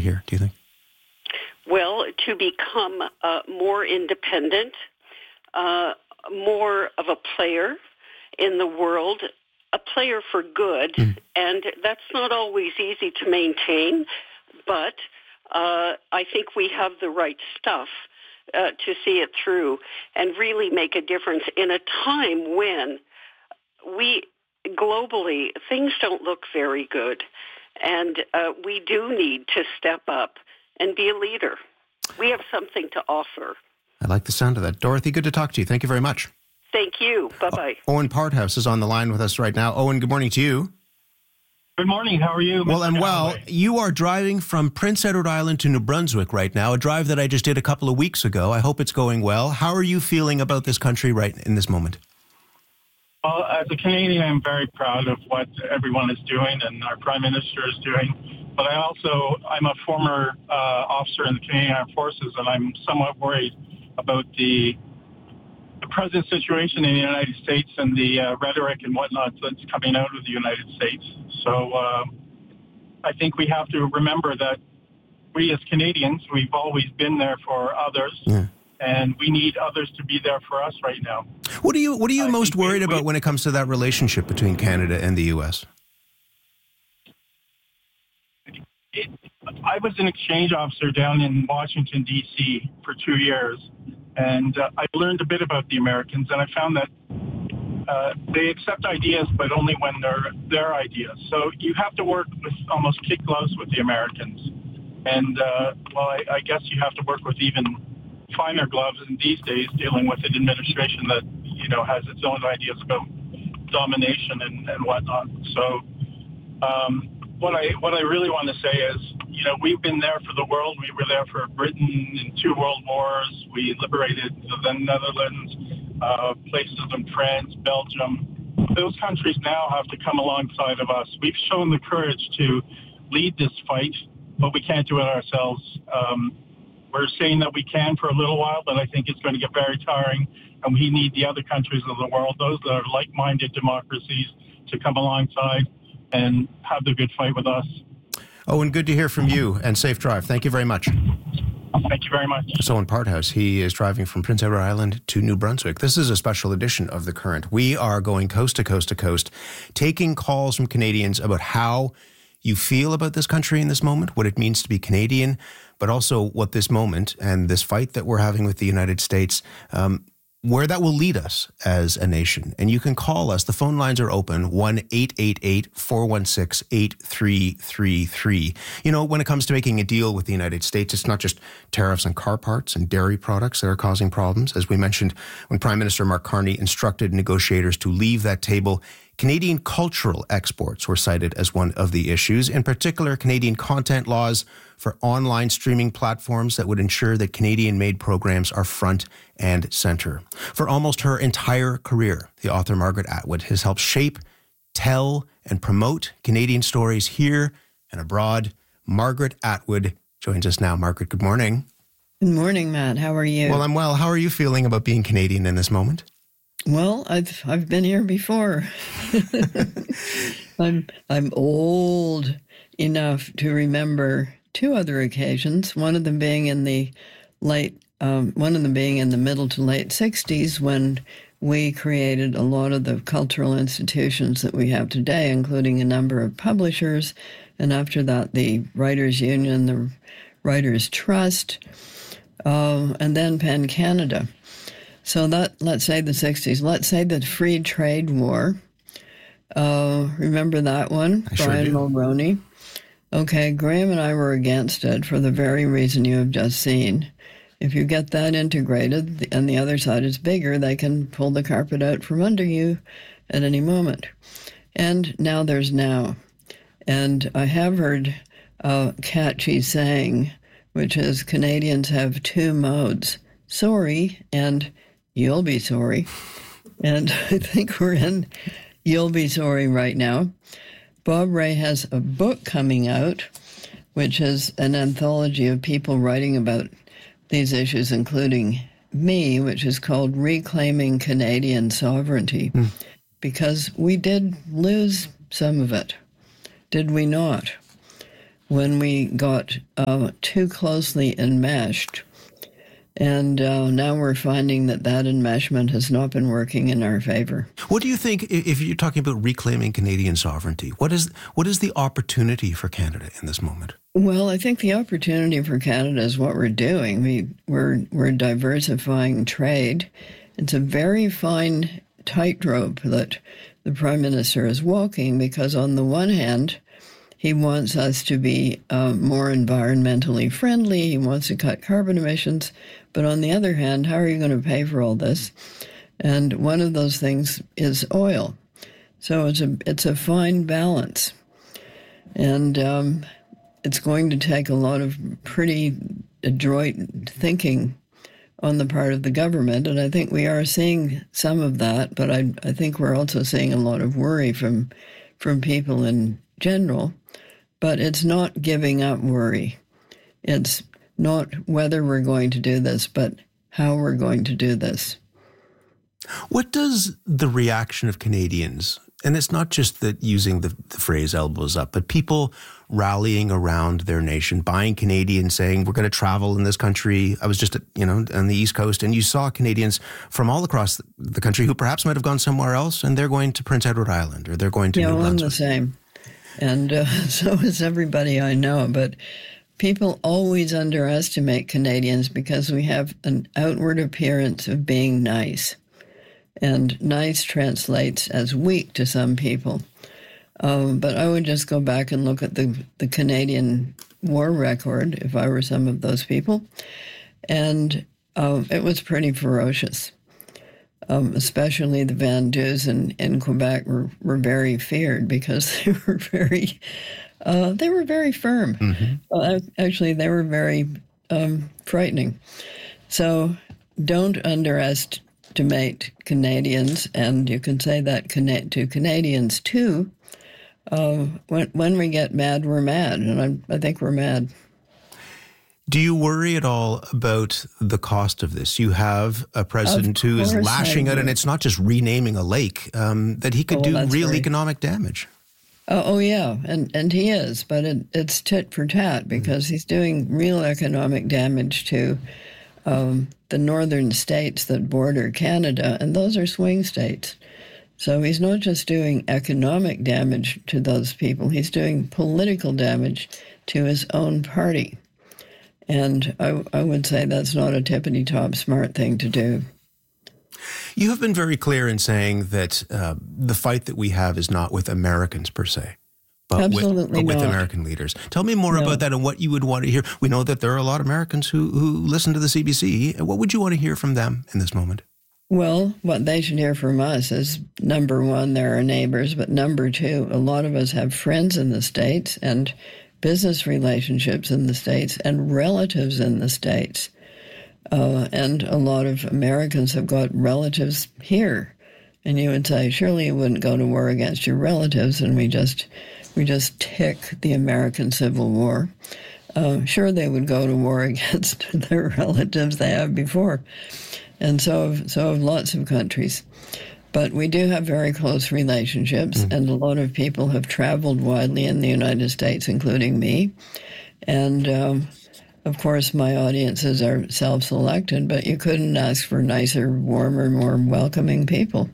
here, do you think? Well, to become more independent, more of a player in the world, a player for good, and that's not always easy to maintain, but I think we have the right stuff to see it through and really make a difference in a time when globally, things don't look very good, and we do need to step up and be a leader. We have something to offer. I like the sound of that. Dorothy, good to talk to you. Thank you very much. Thank you. Bye-bye. Owen Parthouse is on the line with us right now. Owen, good morning to you. Good morning. How are you? Well, I'm well. You are driving from Prince Edward Island to New Brunswick right now, a drive that I just did a couple of weeks ago. I hope it's going well. How are you feeling about this country right in this moment? Well, as a Canadian, I'm very proud of what everyone is doing and our Prime Minister is doing. But I'm a former officer in the Canadian Armed Forces, and I'm somewhat worried about the present situation in the United States and the rhetoric and whatnot that's coming out of the United States. So I think we have to remember that we as Canadians, we've always been there for others, and we need others to be there for us right now. What are you most worried about when it comes to that relationship between Canada and the U.S.? I was an exchange officer down in Washington, D.C. for 2 years, and I learned a bit about the Americans, and I found that they accept ideas, but only when they're their ideas. So you have to work with almost kid gloves with the Americans. And, I guess you have to work with even finer gloves in these days, dealing with an administration that, has its own ideas about domination and whatnot. So what I really want to say is, we've been there for the world. We were there for Britain in 2 world wars. We liberated the Netherlands, places in France, Belgium. Those countries now have to come alongside of us. We've shown the courage to lead this fight, but we can't do it ourselves. We're saying that we can for a little while, but I think it's going to get very tiring, and we need the other countries of the world, those that are like-minded democracies, to come alongside and have the good fight with us. Owen, good to hear from you, and safe drive. Thank you very much. Thank you very much. It's Owen Parthouse. He is driving from Prince Edward Island to New Brunswick. This is a special edition of The Current. We are going coast to coast to coast, taking calls from Canadians about how you feel about this country in this moment, what it means to be Canadian, but also what this moment and this fight that we're having with the United States, where that will lead us as a nation. And you can call us. The phone lines are open, 1-888-416-8333. When it comes to making a deal with the United States, it's not just tariffs on car parts and dairy products that are causing problems. As we mentioned, when Prime Minister Mark Carney instructed negotiators to leave that table, Canadian cultural exports were cited as one of the issues, in particular Canadian content laws for online streaming platforms that would ensure that Canadian-made programs are front and center. For almost her entire career, the author Margaret Atwood has helped shape, tell, and promote Canadian stories here and abroad. Margaret Atwood joins us now. Margaret, good morning. Good morning, Matt. How are you? Well, I'm well. How are you feeling about being Canadian in this moment? Well, I've been here before. I'm old enough to remember 2 other occasions. One of them being in the middle to late 60s, when we created a lot of the cultural institutions that we have today, including a number of publishers, and after that, the Writers' Union, the Writers' Trust, and then PEN Canada. So let's say the 60s. Let's say the Free Trade War. Remember that one? Brian Mulroney. Okay, Graham and I were against it for the very reason you have just seen. If you get that integrated and the other side is bigger, they can pull the carpet out from under you at any moment. And now there's now. And I have heard a catchy saying, which is Canadians have 2 modes, sorry and you'll be sorry. And I think we're in you'll be sorry right now. Bob Ray has a book coming out, which is an anthology of people writing about these issues, including me, which is called Reclaiming Canadian Sovereignty, because we did lose some of it, did we not? when we got too closely enmeshed. And now we're finding that enmeshment has not been working in our favor. What do you think, if you're talking about reclaiming Canadian sovereignty, what is the opportunity for Canada in this moment? Well, I think the opportunity for Canada is what we're doing. We're diversifying trade. It's a very fine tightrope that the Prime Minister is walking, because on the one hand, he wants us to be more environmentally friendly. He wants to cut carbon emissions. But on the other hand, how are you going to pay for all this? And one of those things is oil. So it's a fine balance. And it's going to take a lot of pretty adroit thinking on the part of the government. And I think we are seeing some of that. But I think we're also seeing a lot of worry from people in general. But it's not giving up worry. It's not whether we're going to do this, but how we're going to do this. What does the reaction of Canadians, and it's not just that using the phrase elbows up, but people rallying around their nation, buying Canadian, saying, we're going to travel in this country. I was just, on the East Coast, and you saw Canadians from all across the country who perhaps might have gone somewhere else, and they're going to Prince Edward Island, or they're going to New Brunswick. I'm the same. And so is everybody I know. But people always underestimate Canadians because we have an outward appearance of being nice. And nice translates as weak to some people. But I would just go back and look at the Canadian war record, if I were some of those people. And it was pretty ferocious. Especially the Vendus in Quebec were very feared because they were very firm. Mm-hmm. Actually, they were very frightening. So don't underestimate Canadians, and you can say that to Canadians too. When we get mad, we're mad, and I think we're mad. Do you worry at all about the cost of this? You have a president who is lashing out, and it's not just renaming a lake, that he could do real economic damage. Oh, yeah, and he is, but it's tit for tat, because he's doing real economic damage to the northern states that border Canada, and those are swing states. So he's not just doing economic damage to those people, he's doing political damage to his own party. And I would say that's not a tippity-top smart thing to do. You have been very clear in saying that the fight that we have is not with Americans per se, but with American leaders. Tell me more about that and what you would want to hear. We know that there are a lot of Americans who listen to the CBC. What would you want to hear from them in this moment? Well, what they should hear from us is, number one, they're our neighbors, but number two, a lot of us have friends in the States and business relationships in the States and relatives in the States. And a lot of Americans have got relatives here. And you would say, surely you wouldn't go to war against your relatives, and we just tick the American Civil War. Sure, they would go to war against their relatives they have before. And so have lots of countries. But we do have very close relationships, and a lot of people have traveled widely in the United States, including me. And, of course, my audiences are self-selected, but you couldn't ask for nicer, warmer, more welcoming people.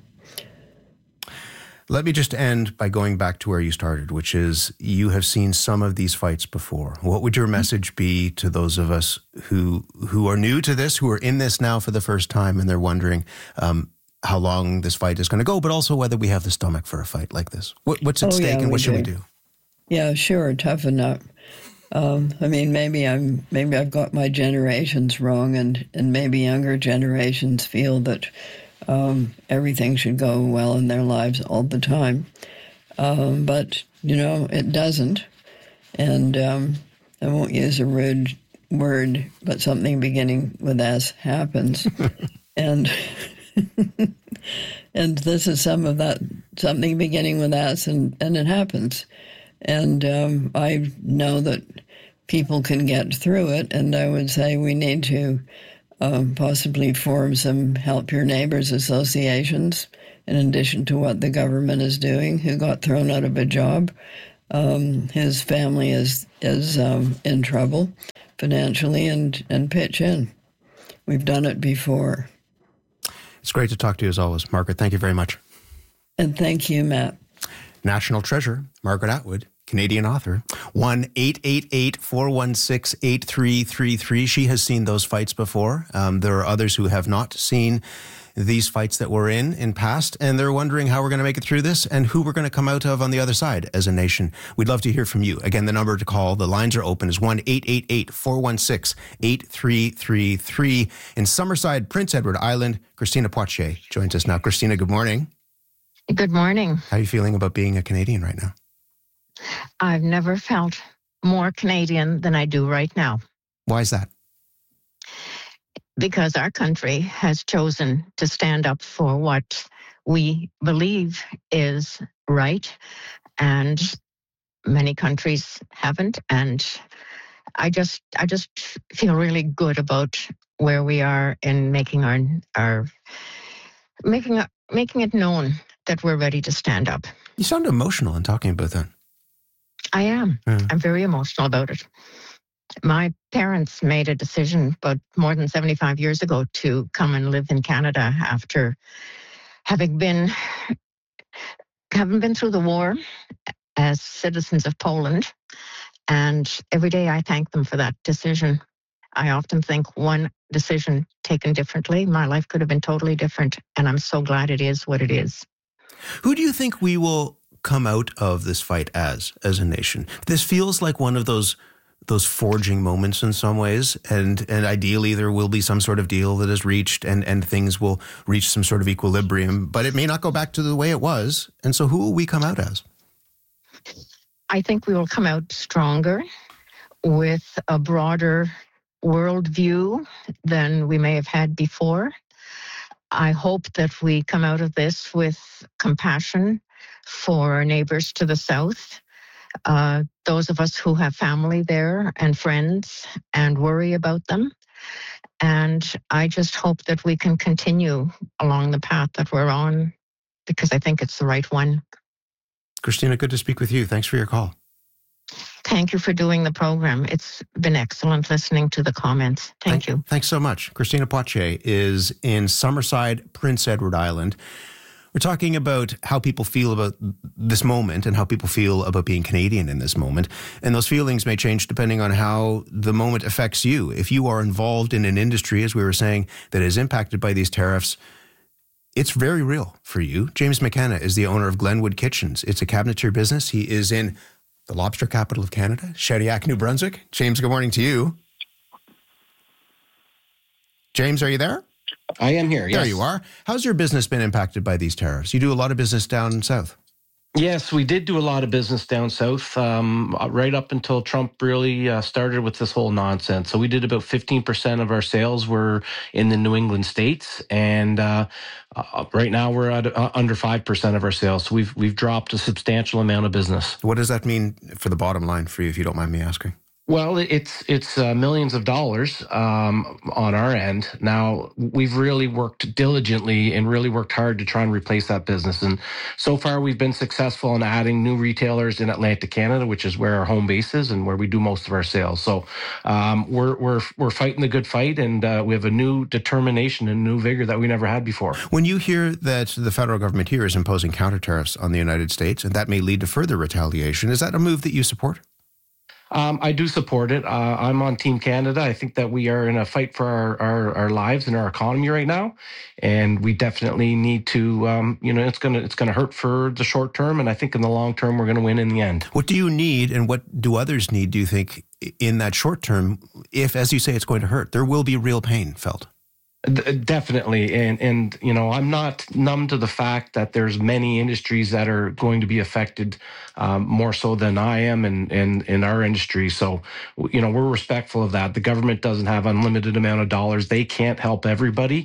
Let me just end by going back to where you started, which is you have seen some of these fights before. What would your message be to those of us who are new to this, who are in this now for the first time, and they're wondering how long this fight is going to go, but also whether we have the stomach for a fight like this? What's at stake, and what should we do? Yeah, sure, toughen up. I mean, maybe I've got my generations wrong, and maybe younger generations feel that everything should go well in their lives all the time. But, it doesn't. And I won't use a rude word, but something beginning with S happens. and and this is some of that, something beginning with S, and it happens. And I know that people can get through it, and I would say we need to possibly form some Help Your Neighbors associations, in addition to what the government is doing, who got thrown out of a job. his family is in trouble financially and pitch in. We've done it before. It's great to talk to you as always, Margaret. Thank you very much. And thank you, Matt. National treasure, Margaret Atwood, Canadian author. 1-888-416-8333. She has seen those fights before. There are others who have not seen these fights that we're in past, and they're wondering how we're going to make it through this and who we're going to come out of on the other side as a nation. We'd love to hear from you. Again, the number to call, the lines are open, is 1-888-416-8333. In Summerside, Prince Edward Island, Christina Poitier joins us now. Christina, good morning. Good morning. How are you feeling about being a Canadian right now? I've never felt more Canadian than I do right now. Why is that? Because our country has chosen to stand up for what we believe is right, and many countries haven't. And I just feel really good about where we are in making making it known that we're ready to stand up. You sound emotional in talking about that. I am. Yeah. I'm very emotional about it. My parents made a decision about more than 75 years ago to come and live in Canada after having been through the war as citizens of Poland. And every day I thank them for that decision. I often think one decision taken differently, my life could have been totally different. And I'm so glad it is what it is. Who do you think we will come out of this fight as a nation? This feels like one of those forging moments in some ways, and ideally there will be some sort of deal that is reached and things will reach some sort of equilibrium, but it may not go back to the way it was. And so who will we come out as? I think we will come out stronger with a broader worldview than we may have had before. I hope that we come out of this with compassion for our neighbors to the south. Those of us who have family there and friends and worry about them. And I just hope that we can continue along the path that we're on, because I think it's the right one. Christina, good to speak with you. Thanks for your call. Thank you for doing the program. It's been excellent listening to the comments. Thank you. Thanks so much. Christina Poitier is in Summerside, Prince Edward Island. We're talking about how people feel about this moment and how people feel about being Canadian in this moment. And those feelings may change depending on how the moment affects you. If you are involved in an industry, as we were saying, that is impacted by these tariffs, it's very real for you. James McKenna is the owner of Glenwood Kitchens. It's a cabinetry business. He is in the lobster capital of Canada, Shediac, New Brunswick. James, good morning to you. James, are you there? I am here, yes. There you are. How's your business been impacted by these tariffs? You do a lot of business down south. Yes, we did do a lot of business down south, right up until Trump really started with this whole nonsense. So we did about 15% of our sales were in the New England states, and right now we're at under 5% of our sales. So we've dropped a substantial amount of business. What does that mean for the bottom line for you, if you don't mind me asking? Well, it's millions of dollars on our end. Now, we've really worked diligently and really worked hard to try and replace that business. And so far, we've been successful in adding new retailers in Atlantic Canada, which is where our home base is and where we do most of our sales. So we're fighting the good fight, and we have a new determination and new vigor that we never had before. When you hear that the federal government here is imposing counter tariffs on the United States, and that may lead to further retaliation, is that a move that you support? I do support it. I'm on Team Canada. I think that we are in a fight for our lives and our economy right now, and we definitely need to. It's gonna hurt for the short term, and I think in the long term we're going to win in the end. What do you need, and what do others need? Do you think in that short term, if, as you say, it's going to hurt, there will be real pain felt? Definitely. And I'm not numb to the fact that there's many industries that are going to be affected more so than I am in our industry. So, we're respectful of that. The government doesn't have unlimited amount of dollars. They can't help everybody.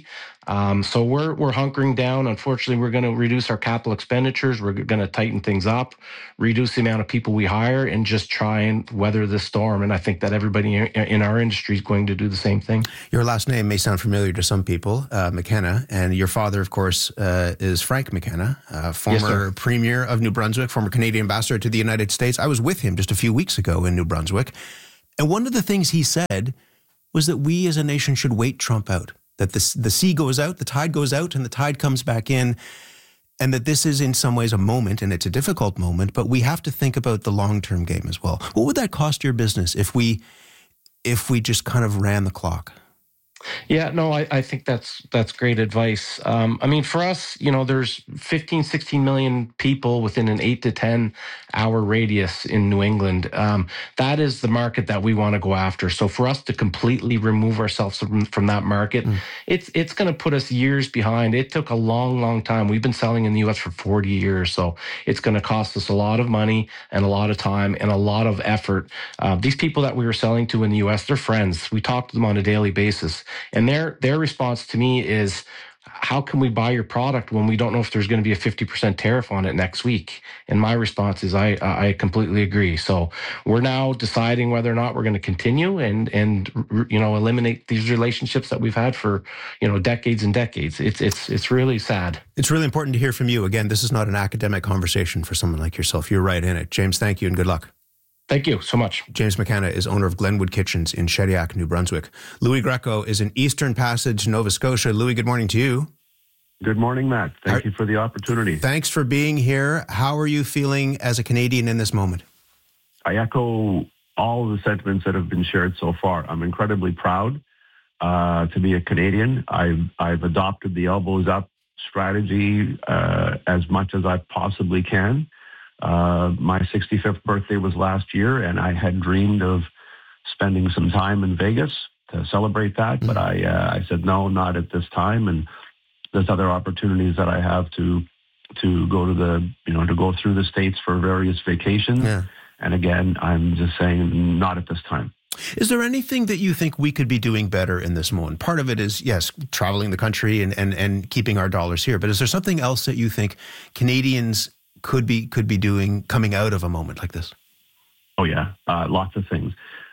So we're hunkering down. Unfortunately, we're going to reduce our capital expenditures. We're going to tighten things up, reduce the amount of people we hire, and just try and weather the storm. And I think that everybody in our industry is going to do the same thing. Your last name may sound familiar to some people, McKenna, and your father, of course, is Frank McKenna, former Premier of New Brunswick, former Canadian ambassador to the United States. I was with him just a few weeks ago in New Brunswick, and one of the things he said was that we as a nation should wait Trump out. That the sea goes out, the tide goes out, and the tide comes back in, and that this is in some ways a moment, and it's a difficult moment, but we have to think about the long-term game as well. What would that cost your business if we just kind of ran the clock? Yeah, no, I think that's great advice. I mean, for us, there's 15, 16 million people within an 8 to 10 hour radius in New England. That is the market that we want to go after. So for us to completely remove ourselves from that market, it's going to put us years behind. It took a long, long time. We've been selling in the U.S. for 40 years. So it's going to cost us a lot of money and a lot of time and a lot of effort. These people that we were selling to in the U.S., they're friends. We talk to them on a daily basis. And their response to me is, how can we buy your product when we don't know if there's going to be a 50% tariff on it next week? And my response is, I completely agree. So we're now deciding whether or not we're going to continue and eliminate these relationships that we've had for decades and decades. It's really sad. It's really important to hear from you. Again, this is not an academic conversation for someone like yourself. You're right in it. James, thank you and good luck. Thank you so much. James McKenna is owner of Glenwood Kitchens in Shediac, New Brunswick. Louis Greco is in Eastern Passage, Nova Scotia. Louis, good morning to you. Good morning, Matt. Thank you for the opportunity. Thanks for being here. How are you feeling as a Canadian in this moment? I echo all of the sentiments that have been shared so far. I'm incredibly proud to be a Canadian. I've adopted the elbows up strategy as much as I possibly can. My 65th birthday was last year, and I had dreamed of spending some time in Vegas to celebrate that, but I said no, not at this time. And there's other opportunities that I have to go to to go through the States for various vacations. Yeah. And again, I'm just saying not at this time. Is there anything that you think we could be doing better in this moment? Part of it is, yes, traveling the country and keeping our dollars here. But is there something else that you think Canadians could be doing coming out of a moment like this? Oh yeah, lots of things.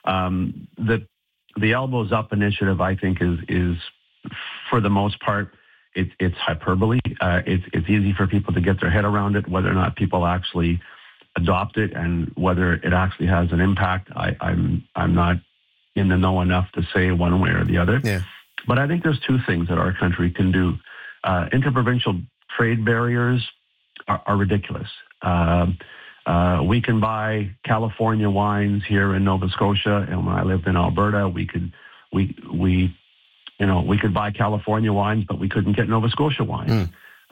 The Elbows Up initiative, I think, is for the most part, it's hyperbole. It's easy for people to get their head around it. Whether or not people actually adopt it and whether it actually has an impact, I'm not in the know enough to say one way or the other. Yeah. But I think there's two things that our country can do. Interprovincial trade barriers are ridiculous. We can buy California wines here in Nova Scotia, and when I lived in Alberta, we could buy California wines, but we couldn't get Nova Scotia wines.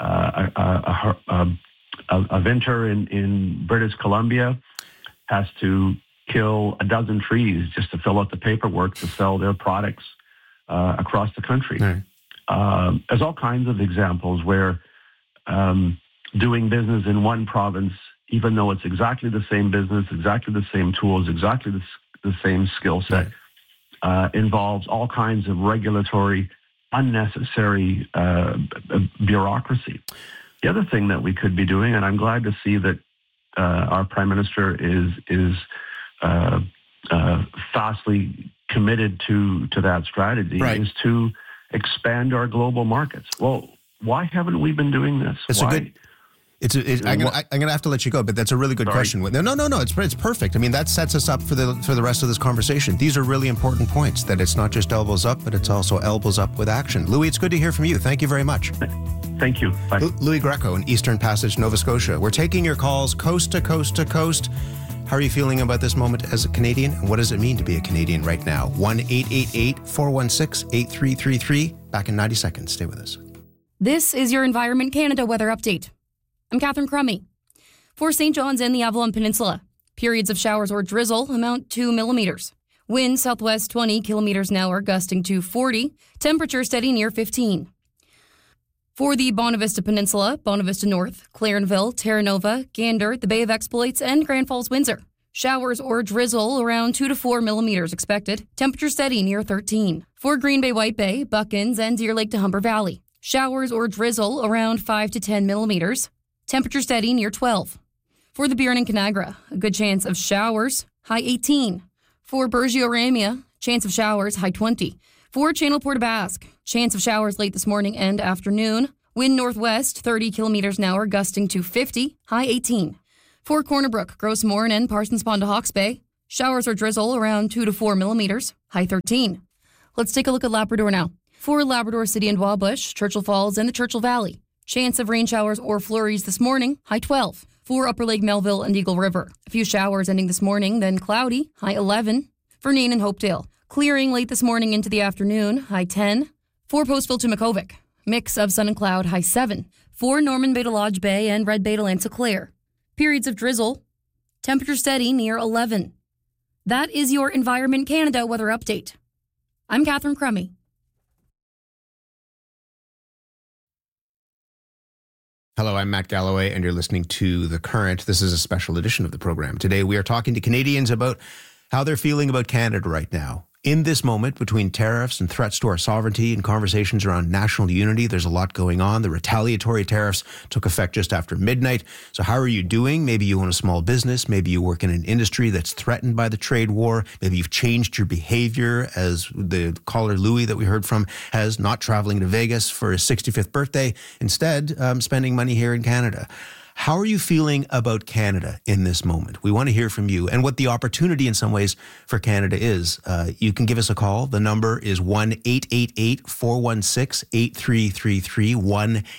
A vintner in British Columbia has to kill a dozen trees just to fill out the paperwork to sell their products across the country. There's all kinds of examples where doing business in one province, even though it's exactly the same business, exactly the same tools, exactly the same skill set, involves all kinds of regulatory, unnecessary bureaucracy. The other thing that we could be doing, and I'm glad to see that our Prime Minister is fastly committed to that strategy, is to expand our global markets. Well, why haven't we been doing this? I'm gonna have to let you go, but that's a really good question. No, it's perfect. I mean, that sets us up for the rest of this conversation. These are really important points, that it's not just elbows up, but it's also elbows up with action. Louis, it's good to hear from you. Thank you very much. Thank you. Bye. Louis Greco in Eastern Passage, Nova Scotia. We're taking your calls coast to coast to coast. How are you feeling about this moment as a Canadian? And what does it mean to be a Canadian right now? 1-888-416-8333. Back in 90 seconds. Stay with us. This is your Environment Canada weather update. I'm Catherine Crummy. For St. John's and the Avalon Peninsula, periods of showers or drizzle amount to millimeters. Wind southwest 20 kilometers an hour, gusting to 40. Temperature steady near 15. For the Bonavista Peninsula, Bonavista North, Clarenville, Terra Nova, Gander, the Bay of Exploits, and Grand Falls, Windsor. Showers or drizzle around 2 to 4 millimeters expected. Temperature steady near 13. For Green Bay, White Bay, Buckins, and Deer Lake to Humber Valley. Showers or drizzle around 5 to 10 millimeters. Temperature steady near 12. For the Burin and Canagra, a good chance of showers, high 18. For Bergio-Ramia, chance of showers, high 20. For Channel Port Basque, chance of showers late this morning and afternoon. Wind northwest, 30 kilometers an hour, gusting to 50, high 18. For Corner Brook, Gross Morin, and Parsons Pond to Hawke's Bay, showers or drizzle around 2 to 4 millimeters, high 13. Let's take a look at Labrador now. For Labrador City and Wabush, Churchill Falls, and the Churchill Valley, chance of rain showers or flurries this morning, high 12. For Upper Lake Melville and Eagle River, a few showers ending this morning, then cloudy, high 11. For Nain and Hopedale, clearing late this morning into the afternoon, high 10. For Postville to Makovic, mix of sun and cloud, high 7. For Norman Bay to Lodge Bay and Red Bay to Lansa-Clare, periods of drizzle, temperature steady near 11. That is your Environment Canada weather update. I'm Catherine Crummy. Hello, I'm Matt Galloway, and you're listening to The Current. This is a special edition of the program. Today, we are talking to Canadians about how they're feeling about Canada right now. In this moment, between tariffs and threats to our sovereignty and conversations around national unity, there's a lot going on. The retaliatory tariffs took effect just after midnight. So how are you doing? Maybe you own a small business. Maybe you work in an industry that's threatened by the trade war. Maybe you've changed your behavior, as the caller Louis that we heard from has, not traveling to Vegas for his 65th birthday, instead spending money here in Canada. How are you feeling about Canada in this moment? We want to hear from you and what the opportunity in some ways for Canada is. You can give us a call. The number is 1-888-416-8333,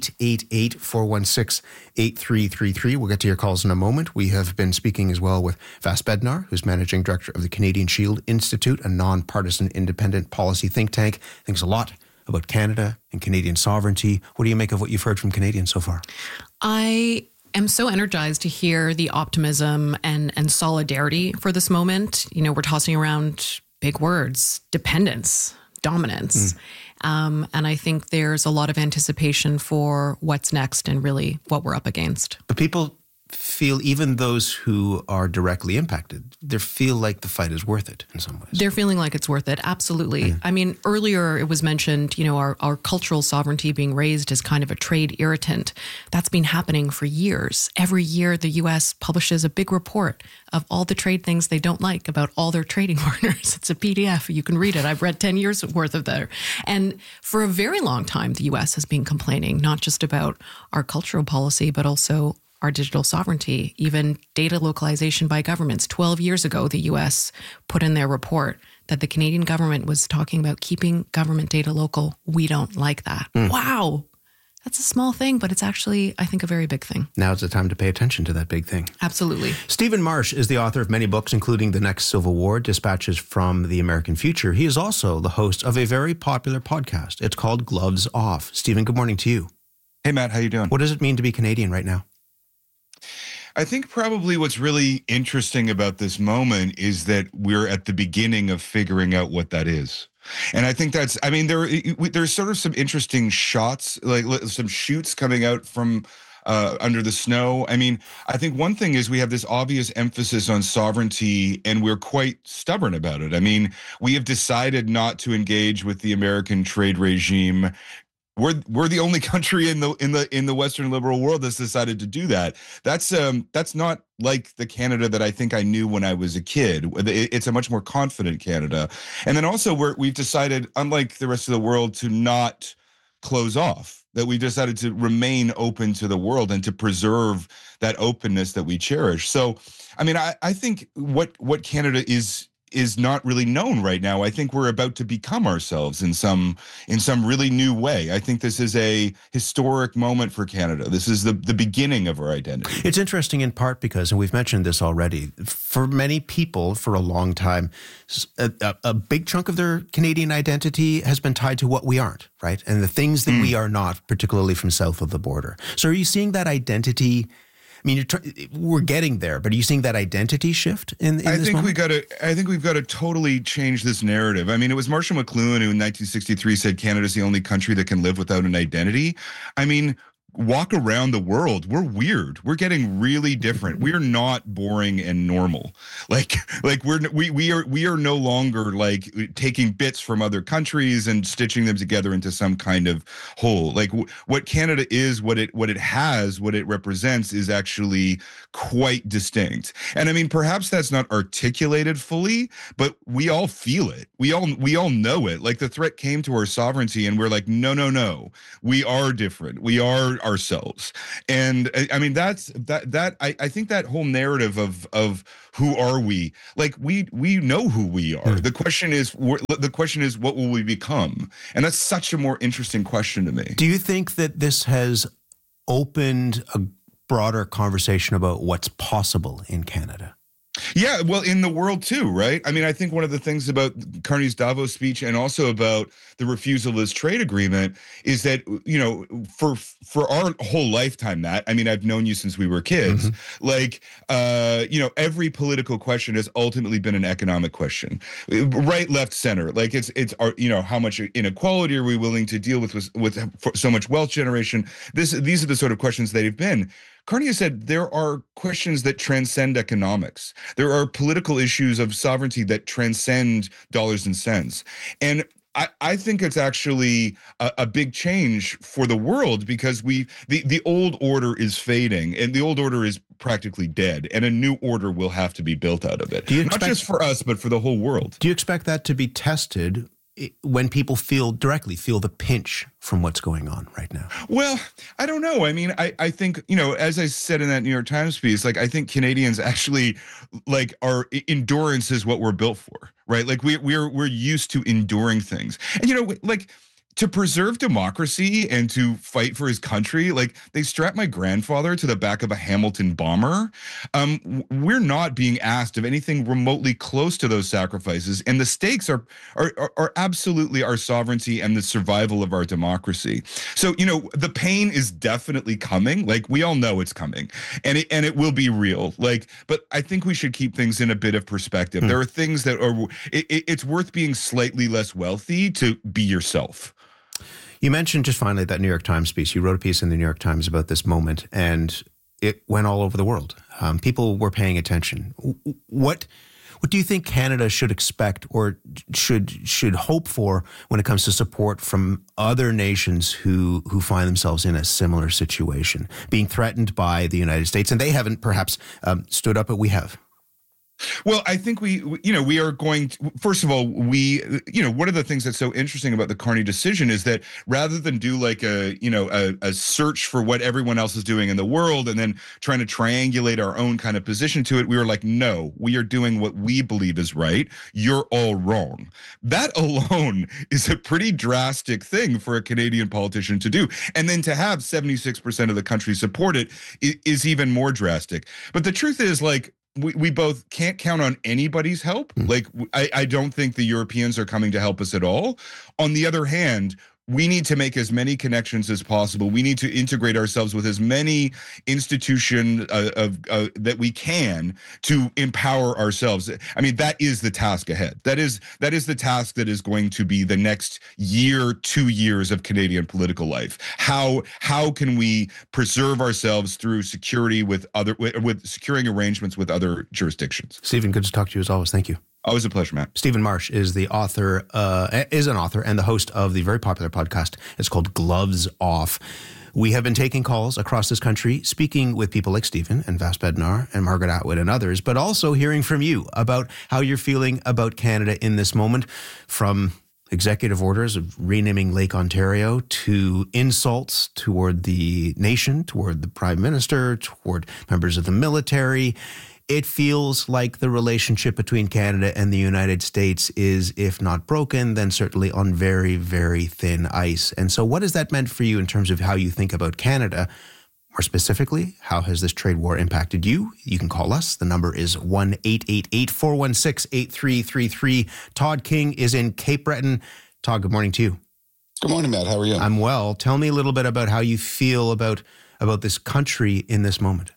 1-888-416-8333. We'll get to your calls in a moment. We have been speaking as well with Vas Bednar, who's Managing Director of the Canadian Shield Institute, a nonpartisan independent policy think tank. Thinks a lot about Canada and Canadian sovereignty. What do you make of what you've heard from Canadians so far? I am so energized to hear the optimism and solidarity for this moment. You know, we're tossing around big words: dependence, dominance. And I think there's a lot of anticipation for what's next and really what we're up against. But people feel, even those who are directly impacted, they feel like the fight is worth it in some ways. They're feeling like it's worth it. Absolutely. I mean, earlier it was mentioned, you know, our cultural sovereignty being raised as kind of a trade irritant. That's been happening for years. Every year, the U.S. publishes a big report of all the trade things they don't like about all their trading partners. It's a PDF. You can read it. I've read 10 years worth of that. And for a very long time, the U.S. has been complaining, not just about our cultural policy, but also our digital sovereignty, even data localization by governments. 12 years ago, the U.S. put in their report that the Canadian government was talking about keeping government data local. We don't like that. Wow. That's a small thing, but it's actually, I think, a very big thing. Now's the time to pay attention to that big thing. Absolutely. Stephen Marsh is the author of many books, including The Next Civil War, Dispatches from the American Future. He is also the host of a very popular podcast. It's called Gloves Off. Stephen, good morning to you. Hey, Matt, how you doing? What does it mean to be Canadian right now? I think probably what's really interesting about this moment is that we're at the beginning of figuring out what that is. And I think that's, I mean, there's sort of some interesting shots, like some shoots coming out from under the snow. I mean, I think one thing is we have this obvious emphasis on sovereignty, and we're quite stubborn about it. I mean, we have decided not to engage with the American trade regime. We're the only country in the Western liberal world that's decided to do that. That's not like the Canada that I think I knew when I was a kid. It's a much more confident Canada. And then also we've decided, unlike the rest of the world, to not close off. That we decided to remain open to the world and to preserve that openness that we cherish. So, I mean, I think what Canada is not really known right now. I think we're about to become ourselves in some really new way. I think this is a historic moment for Canada. This is the beginning of our identity. It's interesting in part because, and we've mentioned this already, for many people for a long time, a big chunk of their Canadian identity has been tied to what we aren't, right? And the things that we are not, particularly from south of the border. So are you seeing that identity? I mean, we're getting there, but are you seeing that identity shift in this moment? I think we've got to totally change this narrative. I mean, it was Marshall McLuhan who in 1963 said Canada's the only country that can live without an identity. I mean, walk around the world, we're weird. We're getting really different. We're not boring and normal. Like we are no longer like taking bits from other countries and stitching them together into some kind of whole. Like what Canada is, what it has, what it represents is actually quite distinct. And I mean, perhaps that's not articulated fully, but we all feel it. We all know it. Like the threat came to our sovereignty, and we're like, no, we are different. We are ourselves. And I mean, I think that whole narrative of who are we? Like we know who we are. The question is, what will we become? And that's such a more interesting question to me. Do you think that this has opened a broader conversation about what's possible in Canada? Yeah, well, in the world too, right? I mean, I think one of the things about Carney's Davos speech and also about the refusal of this trade agreement is that, you know, for our whole lifetime, Matt, I mean, I've known you since we were kids, like, you know, every political question has ultimately been an economic question, right, left, center. Like it's you know, how much inequality are we willing to deal with so much wealth generation? These are the sort of questions that have been. Carney has said there are questions that transcend economics. There are political issues of sovereignty that transcend dollars and cents. And I think it's actually a big change for the world because the old order is fading and the old order is practically dead, and a new order will have to be built out of it. Not just for us, but for the whole world. Do you expect that to be tested when people directly feel the pinch from what's going on right now? Well, I don't know. I mean, I think, you know, as I said in that New York Times piece, like, I think Canadians actually, like, our endurance is what we're built for, right? Like, we're used to enduring things. And, you know, like, to preserve democracy and to fight for his country, like they strapped my grandfather to the back of a Hamilton bomber. We're not being asked of anything remotely close to those sacrifices, and the stakes are absolutely our sovereignty and the survival of our democracy. So, you know, the pain is definitely coming. Like, we all know it's coming, and it will be real. Like, but I think we should keep things in a bit of perspective. There are things that are. It's worth being slightly less wealthy to be yourself. You mentioned just finally that New York Times piece. You wrote a piece in the New York Times about this moment, and it went all over the world. People were paying attention. What do you think Canada should expect or should hope for when it comes to support from other nations who find themselves in a similar situation, being threatened by the United States, and they haven't perhaps stood up, but we have? Well, I think we are going to, first of all, one of the things that's so interesting about the Carney decision is that rather than do like a search for what everyone else is doing in the world and then trying to triangulate our own kind of position to it, we were like, no, we are doing what we believe is right. You're all wrong. That alone is a pretty drastic thing for a Canadian politician to do. And then to have 76% of the country support it is even more drastic. But the truth is, like, we both can't count on anybody's help. Like, I don't think the Europeans are coming to help us at all. On the other hand, we need to make as many connections as possible. We need to integrate ourselves with as many institutions that we can to empower ourselves. I mean, that is the task ahead. That is the task that is going to be the next year, 2 years of Canadian political life. How can we preserve ourselves through security with securing arrangements with other jurisdictions? Stephen, good to talk to you as always. Thank you. Always a pleasure, Matt. Stephen Marsh is an author and the host of the very popular podcast. It's called Gloves Off. We have been taking calls across this country, speaking with people like Stephen and Vas Bednar and Margaret Atwood and others, but also hearing from you about how you're feeling about Canada in this moment, from executive orders of renaming Lake Ontario to insults toward the nation, toward the Prime Minister, toward members of the military. It feels like the relationship between Canada and the United States is, if not broken, then certainly on very, very thin ice. And so what has that meant for you in terms of how you think about Canada? More specifically, how has this trade war impacted you? You can call us. The number is 1-888-416-8333. Todd King is in Cape Breton. Todd, good morning to you. Good morning, Matt. How are you? I'm well. Tell me a little bit about how you feel about this country in this moment.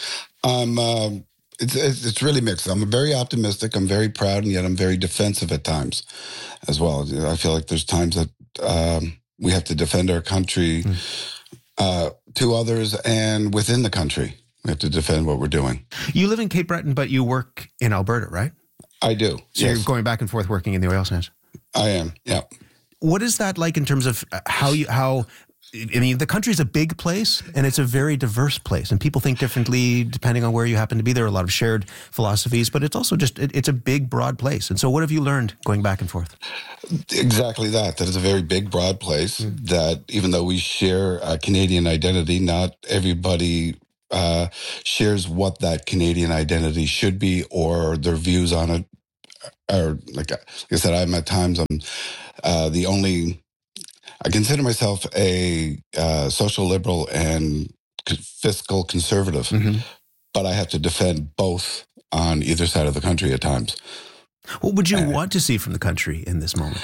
It's really mixed. I'm very optimistic. I'm very proud, and yet I'm very defensive at times as well. I feel like there's times that we have to defend our country to others and within the country. We have to defend what we're doing. You live in Cape Breton, but you work in Alberta, right? I do. So you're going back and forth working in the oil sands? I am, yeah. What is that like in terms of the country's a big place and it's a very diverse place and people think differently depending on where you happen to be. There are a lot of shared philosophies, but it's also it's a big, broad place. And so what have you learned going back and forth? Exactly that it's a very big, broad place that even though we share a Canadian identity, not everybody shares what that Canadian identity should be or their views on it. Or like I said, I consider myself a social liberal and fiscal conservative, but I have to defend both on either side of the country at times. What would you want to see from the country in this moment?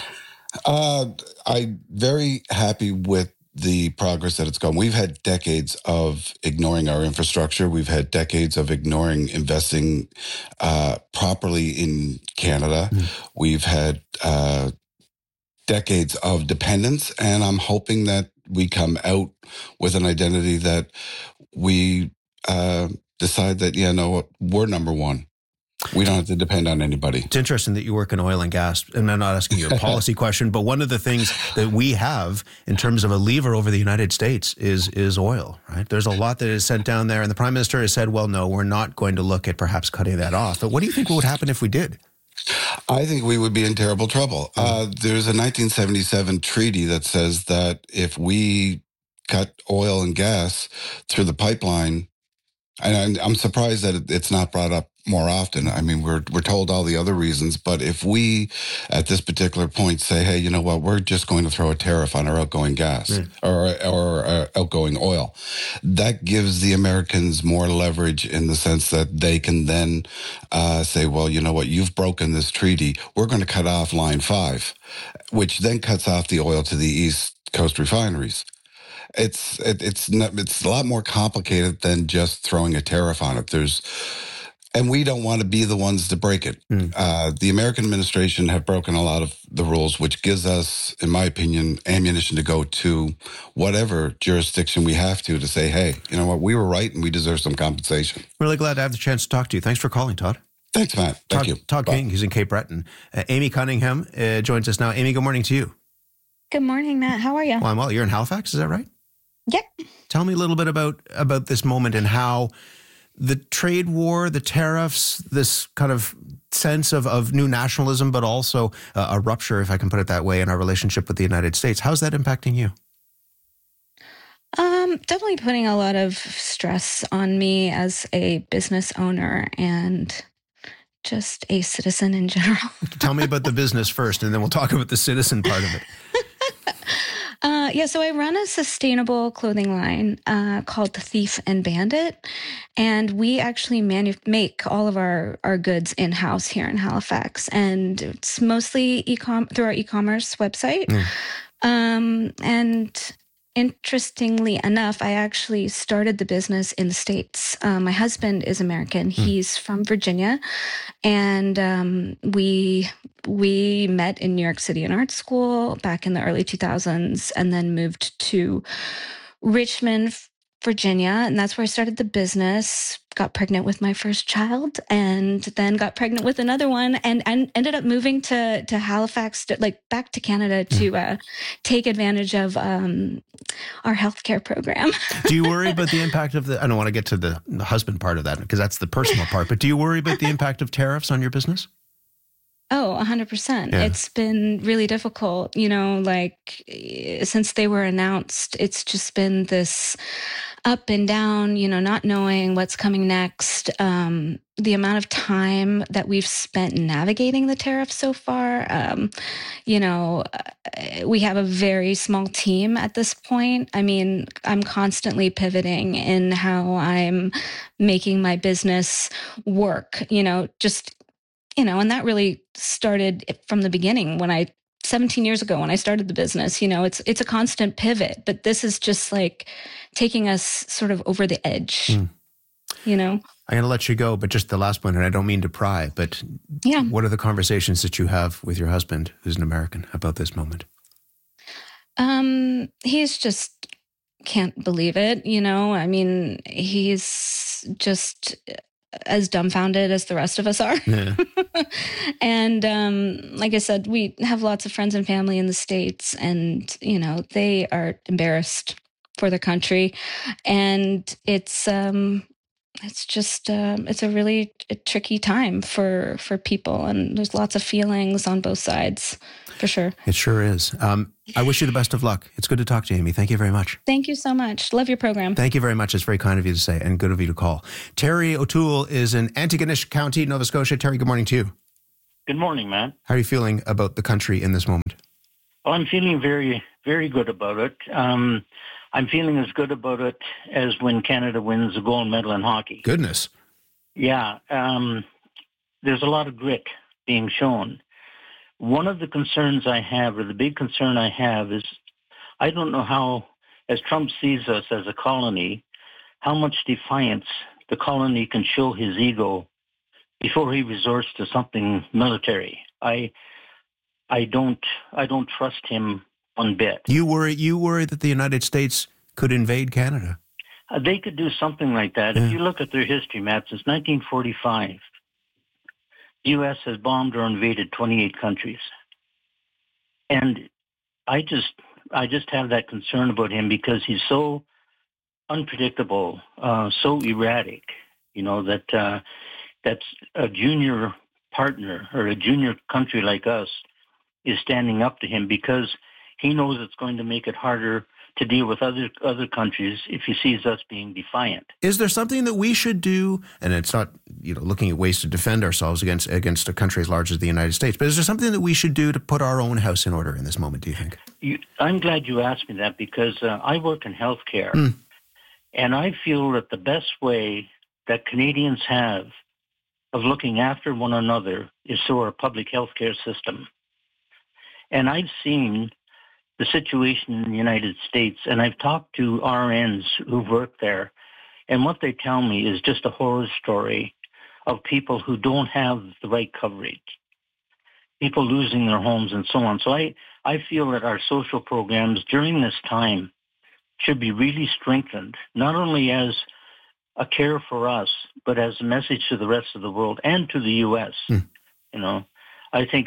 I'm very happy with the progress that it's gone. We've had decades of ignoring our infrastructure. We've had decades of ignoring investing properly in Canada. We've had decades of dependence, and I'm hoping that we come out with an identity that we decide that, we're number one. We don't have to depend on anybody. It's interesting that you work in oil and gas, and I'm not asking you a policy question, but one of the things that we have in terms of a lever over the United States is oil, right? There's a lot that is sent down there, and the Prime Minister has said, well, no, we're not going to look at perhaps cutting that off. But what do you think would happen if we did? I think we would be in terrible trouble. There's a 1977 treaty that says that if we cut oil and gas through the pipeline, and I'm surprised that it's not brought up more often. I mean, we're told all the other reasons, but if we at this particular point say, hey, you know what, we're just going to throw a tariff on our outgoing gas or outgoing oil, that gives the Americans more leverage in the sense that they can then say, well, you know what, you've broken this treaty. We're going to cut off Line 5, which then cuts off the oil to the East Coast refineries. It's a lot more complicated than just throwing a tariff on it. And we don't want to be the ones to break it. The American administration have broken a lot of the rules, which gives us, in my opinion, ammunition to go to whatever jurisdiction we have to say, hey, you know what, we were right and we deserve some compensation. Really glad to have the chance to talk to you. Thanks for calling, Todd. Thanks, Matt. Thank you. Todd King, he's in Cape Breton. Amy Cunningham joins us now. Amy, good morning to you. Good morning, Matt. How are you? Well, I'm well. You're in Halifax, is that right? Yep. Tell me a little bit about this moment and how the trade war, the tariffs, this kind of sense of new nationalism, but also a rupture, if I can put it that way, in our relationship with the United States. How's that impacting you? Definitely putting a lot of stress on me as a business owner and just a citizen in general. Tell me about the business first, and then we'll talk about the citizen part of it. So I run a sustainable clothing line called The Thief and Bandit, and we actually make all of our goods in-house here in Halifax, and it's mostly through our e-commerce website. And interestingly enough, I actually started the business in the States. My husband is American. He's from Virginia, and we met in New York City in art school back in the early 2000s and then moved to Richmond, Virginia. And that's where I started the business, got pregnant with my first child, and then got pregnant with another one and ended up moving to Halifax, back to Canada to take advantage of our healthcare program. Do you worry about the impact of I don't want to get to the husband part of that because that's the personal part, but do you worry about the impact of tariffs on your business? Oh, 100%. Yeah. It's been really difficult, since they were announced, it's just been this up and down, not knowing what's coming next. The amount of time that we've spent navigating the tariffs so far, we have a very small team at this point. I mean, I'm constantly pivoting in how I'm making my business work, and that really started from the beginning 17 years ago when I started the business. It's a constant pivot, but this is just taking us sort of over the edge, I'm going to let you go, but just the last one, and I don't mean to pry, but what are the conversations that you have with your husband, who's an American, about this moment? He's just can't believe it. I mean, he's just as dumbfounded as the rest of us are. Yeah. And like I said, we have lots of friends and family in the States, and they are embarrassed for their country, and it's just it's a really tricky time for people, and there's lots of feelings on both sides, for sure. It sure is. I wish you the best of luck. It's good to talk to you, Amy. Thank you very much. Thank you so much. Love your program. Thank you very much. It's very kind of you to say, and good of you to call. Terry O'Toole is in Antigonish County, Nova Scotia. Terry, good morning to you. Good morning, Matt. How are you feeling about the country in this moment? Well, I'm feeling very, very good about it. I'm feeling as good about it as when Canada wins a gold medal in hockey. Goodness. Yeah. There's a lot of grit being shown. One of the concerns I have, or the big concern I have, is I don't know how, as Trump sees us as a colony, how much defiance the colony can show his ego before he resorts to something military. I don't trust him one bit. You worry that the United States could invade Canada? They could do something like that. Yeah. If you look at their history, Matt, since 1945, the U.S. has bombed or invaded 28 countries. And I just have that concern about him because he's so unpredictable, so erratic, that's a junior partner or a junior country like us is standing up to him because he knows it's going to make it harder to deal with other countries if he sees us being defiant. Is there something that we should do? And it's not, looking at ways to defend ourselves against a country as large as the United States, but is there something that we should do to put our own house in order in this moment, do you think? I'm glad you asked me that because I work in healthcare, and I feel that the best way that Canadians have of looking after one another is through our public healthcare system. And I've seen the situation in the United States, and I've talked to RNs who've worked there, and what they tell me is just a horror story of people who don't have the right coverage, people losing their homes and so on. So I feel that our social programs during this time should be really strengthened, not only as a care for us, but as a message to the rest of the world and to the U.S. I think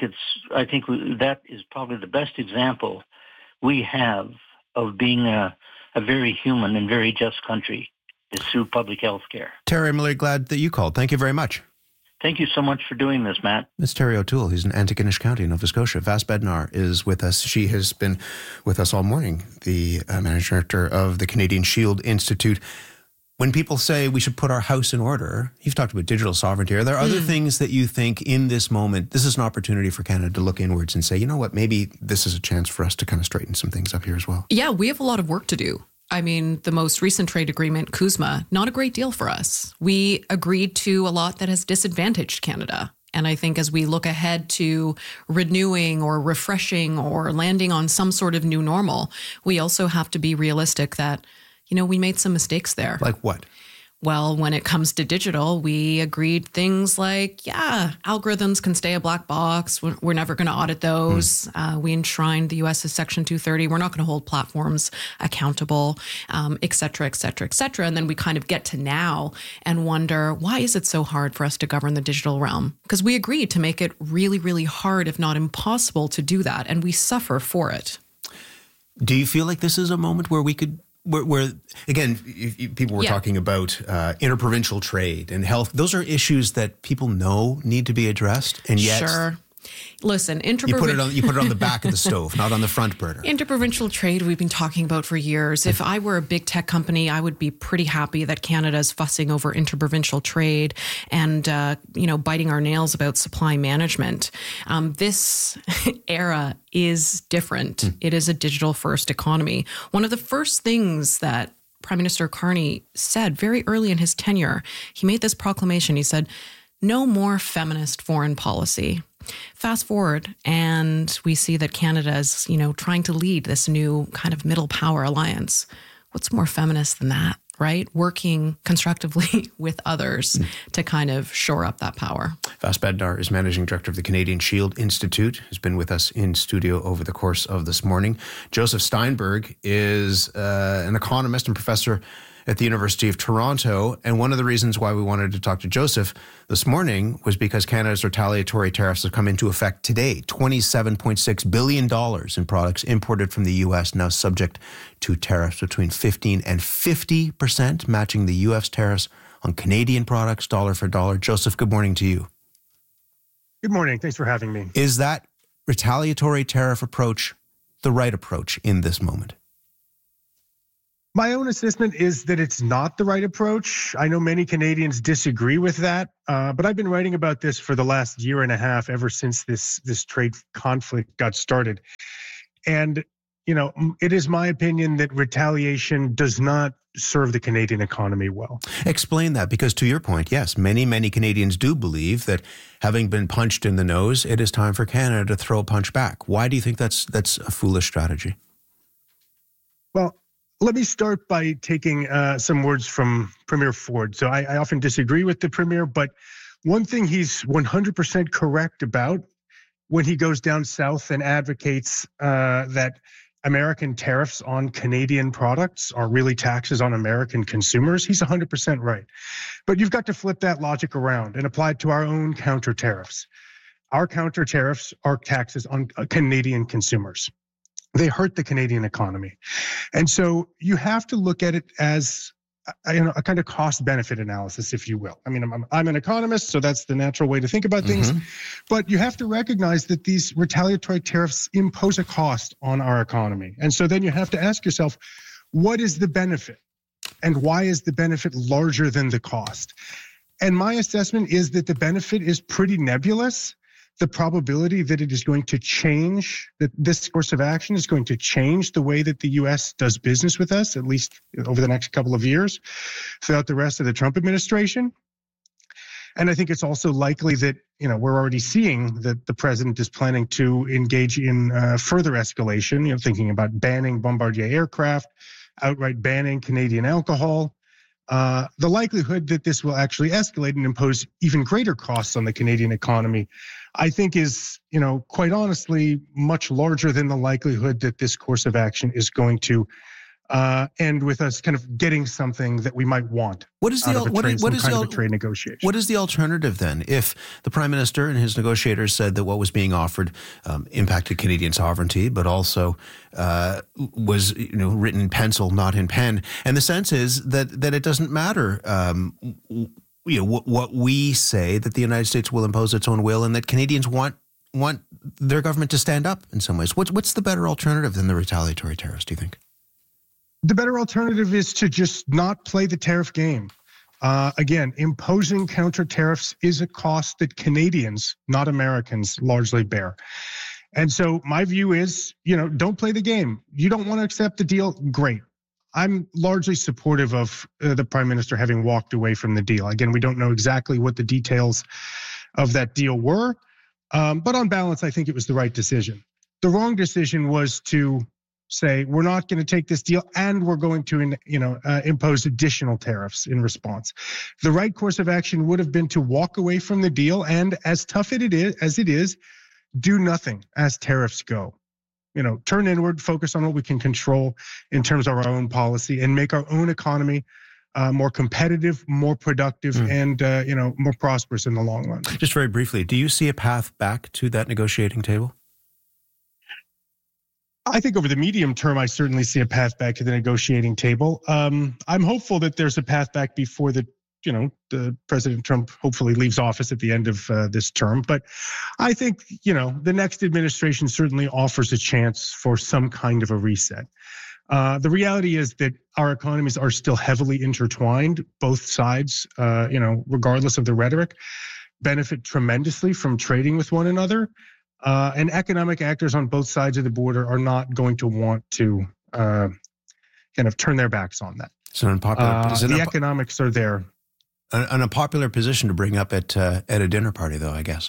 that is probably the best example we have of being a very human and very just country is through public health care. Terry, I'm really glad that you called. Thank you very much. Thank you so much for doing this, Matt. It's Terry O'Toole. He's in Antigonish County, Nova Scotia. Vas Bednar is with us. She has been with us all morning, the managing director of the Canadian Shield Institute. When people say we should put our house in order, you've talked about digital sovereignty. Are there other things that you think in this moment, this is an opportunity for Canada to look inwards and say, you know what, maybe this is a chance for us to kind of straighten some things up here as well? Yeah, we have a lot of work to do. I mean, the most recent trade agreement, CUSMA, not a great deal for us. We agreed to a lot that has disadvantaged Canada. And I think as we look ahead to renewing or refreshing or landing on some sort of new normal, we also have to be realistic that we made some mistakes there. Like what? Well, when it comes to digital, we agreed things like, algorithms can stay a black box. We're never going to audit those. We enshrined the U.S.'s Section 230. We're not going to hold platforms accountable, et cetera, et cetera, et cetera. And then we kind of get to now and wonder, why is it so hard for us to govern the digital realm? Because we agreed to make it really, really hard, if not impossible, to do that. And we suffer for it. Do you feel like this is a moment where we could where again, people were talking about interprovincial trade and health. Those are issues that people know need to be addressed, and yet, sure. Listen, you put it on the back of the stove, not on the front burner. Interprovincial trade we've been talking about for years. If I were a big tech company, I would be pretty happy that Canada is fussing over interprovincial trade and biting our nails about supply management. This era is different. It is a digital-first economy. One of the first things that Prime Minister Carney said very early in his tenure, he made this proclamation. He said, "No more feminist foreign policy." Fast forward, and we see that Canada is, trying to lead this new kind of middle power alliance. What's more feminist than that? right? Working constructively with others to kind of shore up that power. Vas Bednar is Managing Director of the Canadian Shield Institute, who's been with us in studio over the course of this morning. Joseph Steinberg is an economist and professor at the University of Toronto. And one of the reasons why we wanted to talk to Joseph this morning was because Canada's retaliatory tariffs have come into effect today. $27.6 billion in products imported from the U.S. now subject to tariffs between 15 and 50%, matching the U.S. tariffs on Canadian products, dollar for dollar. Joseph, good morning to you. Good morning. Thanks for having me. Is that retaliatory tariff approach the right approach in this moment? My own assessment is that it's not the right approach. I know many Canadians disagree with that, but I've been writing about this for the last year and a half, ever since this trade conflict got started. And, you know, it is my opinion that retaliation does not serve the Canadian economy well. Explain that, because to your point, yes, many Canadians do believe that having been punched in the nose, it is time for Canada to throw a punch back. Why do you think that's a foolish strategy? Well, let me start by taking some words from Premier Ford. So I often disagree with the Premier, but one thing he's 100% correct about when he goes down south and advocates that American tariffs on Canadian products are really taxes on American consumers, he's 100% right. But you've got to flip that logic around and apply it to our own counter tariffs. Our counter tariffs are taxes on Canadian consumers. They hurt the Canadian economy. And so you have to look at it as a kind of cost-benefit analysis, if you will. I mean, I'm an economist, so that's the natural way to think about things. But you have to recognize that these retaliatory tariffs impose a cost on our economy. And so then you have to ask yourself, what is the benefit? And why is the benefit larger than the cost? And my assessment is that the benefit is pretty nebulous. The probability that it is going to change, that this course of action is going to change the way that the U.S. does business with us, at least over the next couple of years, throughout the rest of the Trump administration. And I think it's also likely that, you know, we're already seeing that the president is planning to engage in further escalation, you know, thinking about banning Bombardier aircraft, outright banning Canadian alcohol. The likelihood that this will actually escalate and impose even greater costs on the Canadian economy, I think is, you know, quite honestly, much larger than the likelihood that this course of action is going to end with us kind of getting something that we might want. What is the trade negotiation? What is the alternative then? If the Prime Minister and his negotiators said that what was being offered impacted Canadian sovereignty, but also was, you know, written in pencil, not in pen, and the sense is that it doesn't matter. You know, what we say, that the United States will impose its own will, and that Canadians want their government to stand up in some ways. What's the better alternative than the retaliatory tariffs, do you think? The better alternative is to just not play the tariff game. Again, imposing counter tariffs is a cost that Canadians, not Americans, largely bear. And so my view is, you know, don't play the game. You don't want to accept the deal? Great. I'm largely supportive of the Prime Minister having walked away from the deal. Again, we don't know exactly what the details of that deal were, but on balance, I think it was the right decision. The wrong decision was to say, we're not going to take this deal and we're going to, impose additional tariffs in response. The right course of action would have been to walk away from the deal and, as tough as it is, do nothing as tariffs go. You know, turn inward, focus on what we can control in terms of our own policy, and make our own economy more competitive, more productive, and more prosperous in the long run. Just very briefly, do you see a path back to that negotiating table? I think over the medium term, I certainly see a path back to the negotiating table. I'm hopeful that there's a path back before the President Trump hopefully leaves office at the end of this term. But I think, the next administration certainly offers a chance for some kind of a reset. The reality is that our economies are still heavily intertwined. Both sides, regardless of the rhetoric, benefit tremendously from trading with one another. And economic actors on both sides of the border are not going to want to kind of turn their backs on that. So the economics are there. An unpopular position to bring up at a dinner party, though, I guess.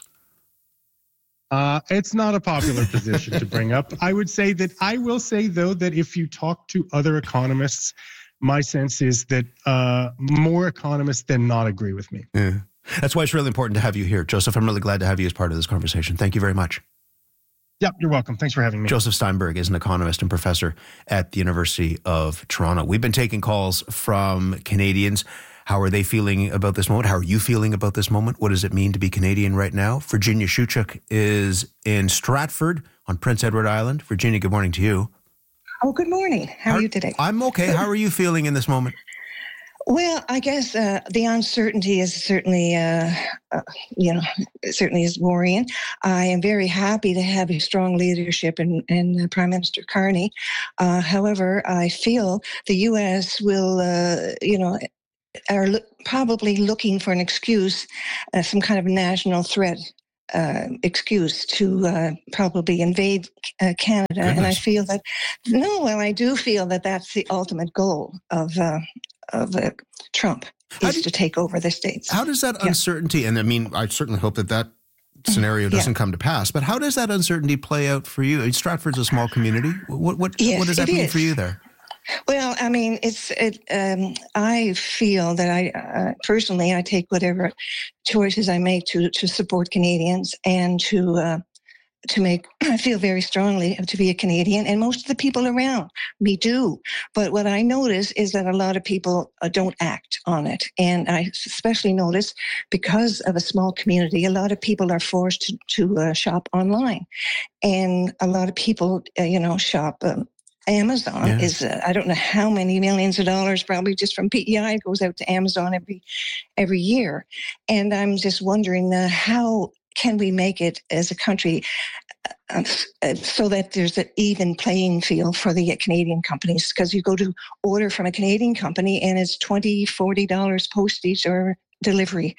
It's not a popular position to bring up. I will say, though, that if you talk to other economists, my sense is that more economists than not agree with me. Yeah. That's why it's really important to have you here. Joseph, I'm really glad to have you as part of this conversation. Thank you very much. Yeah, you're welcome. Thanks for having me. Joseph Steinberg is an economist and professor at the University of Toronto. We've been taking calls from Canadians. How are they feeling about this moment? How are you feeling about this moment? What does it mean to be Canadian right now? Virginia Shuchuk is in Stratford on Prince Edward Island. Virginia, good morning to you. Oh, good morning. How are you today? I'm okay. How are you feeling in this moment? Well, I guess the uncertainty is certainly, certainly is worrying. I am very happy to have a strong leadership in Prime Minister Carney. However, I feel the U.S. will, are probably looking for an excuse, some kind of national threat excuse to probably invade Canada. Goodness. And I feel that, I do feel that that's the ultimate goal of Trump, is to take over the states. How does that uncertainty, and I mean, I certainly hope that scenario doesn't come to pass, but how does that uncertainty play out for you? Stratford's a small community. What does that mean for you there? Well, I mean, I feel that I personally, I take whatever choices I make to support Canadians and to make, I feel very strongly to be a Canadian, and most of the people around me do. But what I notice is that a lot of people don't act on it. And I especially notice, because of a small community, a lot of people are forced to shop online. And a lot of people, shop. Amazon is, I don't know how many millions of dollars, probably just from PEI, goes out to Amazon every year. And I'm just wondering how can we make it as a country so that there's an even playing field for the Canadian companies? Because you go to order from a Canadian company and it's $20, $40 postage or delivery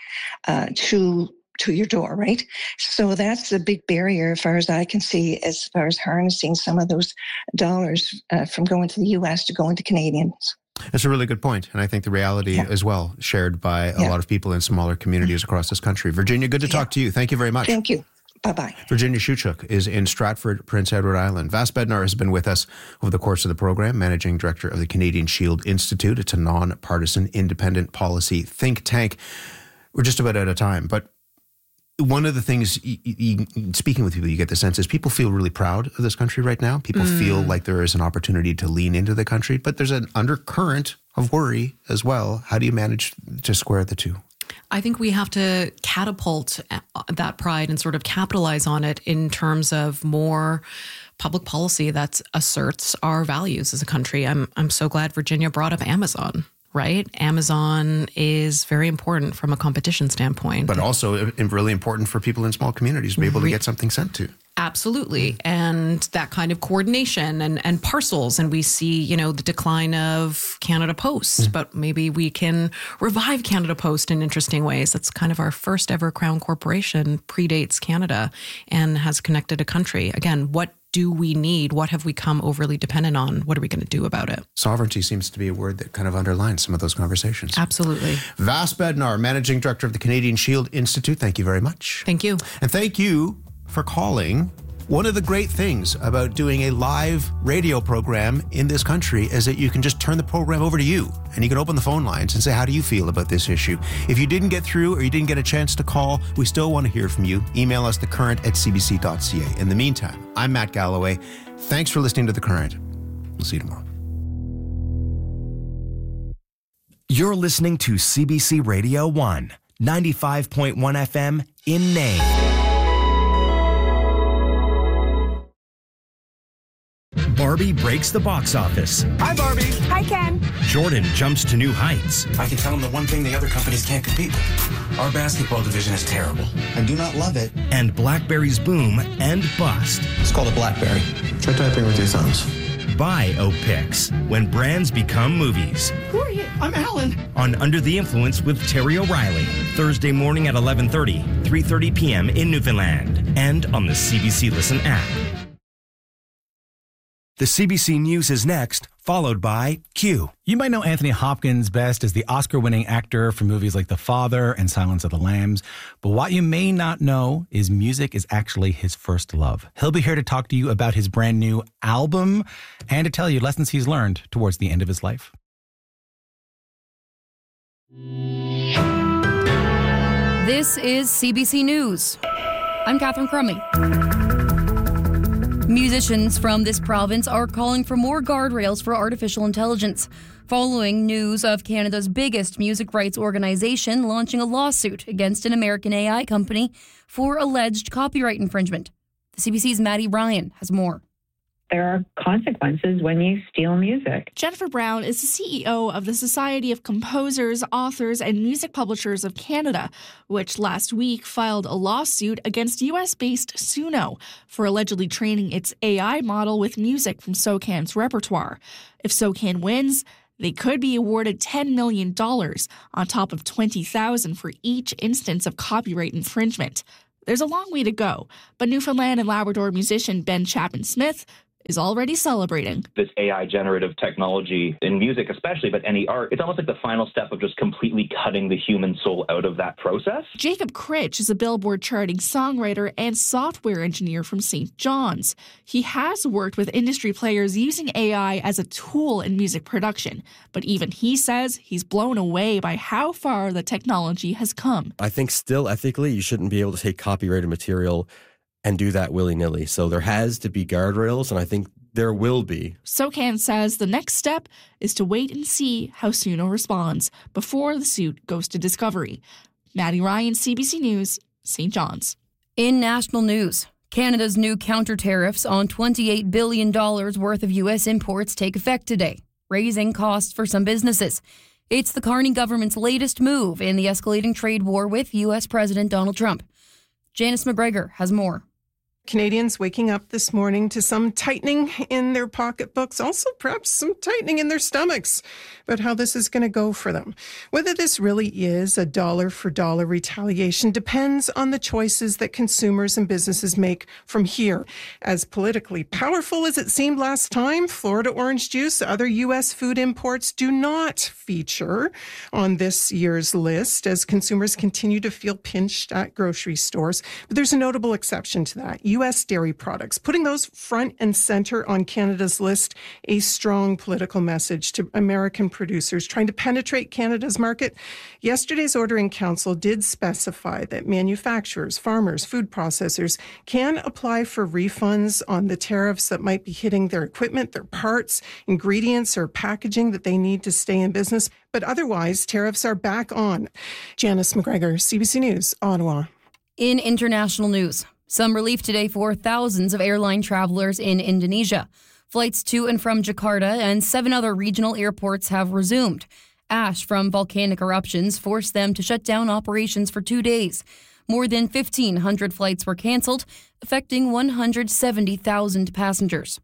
to your door, right? So that's a big barrier, as far as I can see, as far as harnessing some of those dollars from going to the U.S. to going to Canadians. That's a really good point. And I think the reality as well, shared by a lot of people in smaller communities across this country. Virginia, good to talk to you. Thank you very much. Thank you. Bye-bye. Virginia Shuchuk is in Stratford, Prince Edward Island. Vas Bednar has been with us over the course of the program, Managing Director of the Canadian Shield Institute. It's a nonpartisan, independent policy think tank. We're just about out of time, but one of the things, speaking with people, you get the sense is people feel really proud of this country right now. People feel like there is an opportunity to lean into the country, but there's an undercurrent of worry as well. How do you manage to square the two? I think we have to catapult that pride and sort of capitalize on it in terms of more public policy that asserts our values as a country. I'm so glad Virginia brought up Amazon. Right? Amazon is very important from a competition standpoint. But also really important for people in small communities to be able to get something sent to. Absolutely. And that kind of coordination and parcels. And we see, the decline of Canada Post, but maybe we can revive Canada Post in interesting ways. That's kind of our first ever Crown Corporation, predates Canada and has connected a country. Again, what do we need? What have we come overly dependent on? What are we going to do about it? Sovereignty seems to be a word that kind of underlines some of those conversations. Absolutely. Vas Bednar, Managing Director of the Canadian Shield Institute. Thank you very much. Thank you. And thank you for calling. One of the great things about doing a live radio program in this country is that you can just turn the program over to you and you can open the phone lines and say, how do you feel about this issue? If you didn't get through or you didn't get a chance to call, we still want to hear from you. Email us thecurrent@cbc.ca. In the meantime, I'm Matt Galloway. Thanks for listening to The Current. We'll see you tomorrow. You're listening to CBC Radio 1, 95.1 FM in Nain. Barbie breaks the box office. Hi, Barbie. Hi, Ken. Jordan jumps to new heights. I can tell him the one thing the other companies can't compete with. Our basketball division is terrible. I do not love it. And BlackBerry's boom and bust. It's called a BlackBerry. Try typing with your thumbs. Biopics, when brands become movies. Who are you? I'm Alan. On Under the Influence with Terry O'Reilly. Thursday morning at 11:30, 3:30 p.m. in Newfoundland. And on the CBC Listen app. The CBC News is next, followed by Q. You might know Anthony Hopkins best as the Oscar-winning actor for movies like The Father and Silence of the Lambs. But what you may not know is music is actually his first love. He'll be here to talk to you about his brand new album and to tell you lessons he's learned towards the end of his life. This is CBC News. I'm Catherine Crummy. Musicians from this province are calling for more guardrails for artificial intelligence, following news of Canada's biggest music rights organization launching a lawsuit against an American AI company for alleged copyright infringement. The CBC's Maddie Ryan has more. There are consequences when you steal music. Jennifer Brown is the CEO of the Society of Composers, Authors, and Music Publishers of Canada, which last week filed a lawsuit against U.S.-based Suno for allegedly training its AI model with music from SOCAN's repertoire. If SOCAN wins, they could be awarded $10 million on top of $20,000 for each instance of copyright infringement. There's a long way to go, but Newfoundland and Labrador musician Ben Chapman-Smith is already celebrating. This AI generative technology in music especially, but any art, it's almost like the final step of just completely cutting the human soul out of that process. Jacob Critch is a Billboard charting songwriter and software engineer from St. John's. He has worked with industry players using AI as a tool in music production, but even he says he's blown away by how far the technology has come. I think still ethically, you shouldn't be able to take copyrighted material and do that willy-nilly. So there has to be guardrails, and I think there will be. SOCAN says the next step is to wait and see how Suno responds before the suit goes to discovery. Maddie Ryan, CBC News, St. John's. In national news, Canada's new counter-tariffs on $28 billion worth of U.S. imports take effect today, raising costs for some businesses. It's the Carney government's latest move in the escalating trade war with U.S. President Donald Trump. Janice McGregor has more. Canadians waking up this morning to some tightening in their pocketbooks, also perhaps some tightening in their stomachs about how this is going to go for them. Whether this really is a dollar-for-dollar retaliation depends on the choices that consumers and businesses make from here. As politically powerful as it seemed last time, Florida orange juice, other U.S. food imports do not feature on this year's list as consumers continue to feel pinched at grocery stores. But there's a notable exception to that. U.S. dairy products, putting those front and center on Canada's list, a strong political message to American producers trying to penetrate Canada's market. Yesterday's Order in Council did specify that manufacturers, farmers, food processors can apply for refunds on the tariffs that might be hitting their equipment, their parts, ingredients, or packaging that they need to stay in business. But otherwise, tariffs are back on. Janice McGregor, CBC News, Ottawa. In international news, some relief today for thousands of airline travelers in Indonesia. Flights to and from Jakarta and 7 other regional airports have resumed. Ash from volcanic eruptions forced them to shut down operations for 2 days. More than 1,500 flights were cancelled, affecting 170,000 passengers.